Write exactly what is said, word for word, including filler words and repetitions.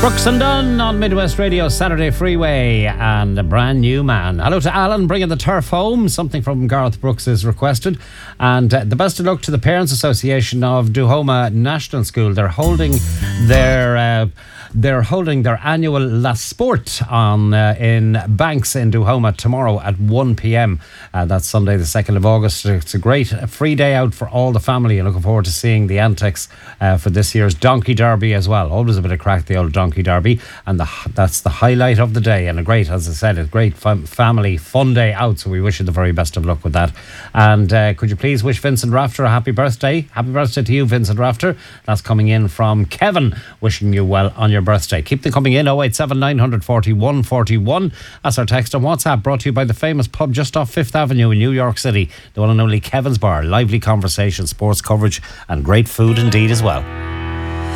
Brooks and Dunn on Midwest Radio Saturday Freeway and a brand new man. Hello to Alan bringing the turf home. Something from Garth Brooks is requested. And uh, the best of luck to the Parents Association of Duhoma National School. They're holding their uh, they're holding their annual La Sport on uh, in Banks in Duhoma tomorrow at one p.m. Uh, that's Sunday the second of August. It's a great free day out for all the family. I'm looking forward to seeing the antics uh, for this year's Donkey Derby as well. Always a bit of crack, the old Donkey Derby, and the, that's the highlight of the day, and a great, as I said, a great fam- family fun day out, so we wish you the very best of luck with that. And uh, could you please wish Vincent Rafter a happy birthday? Happy birthday to you, Vincent Rafter. That's coming in from Kevin, wishing you well on your birthday. Keep them coming in. oh eight seven nine four one four one. That's our text on WhatsApp, brought to you by the famous pub just off Fifth Avenue in New York City, the one and only Kevin's Bar. Lively conversation, sports coverage and great food indeed as well.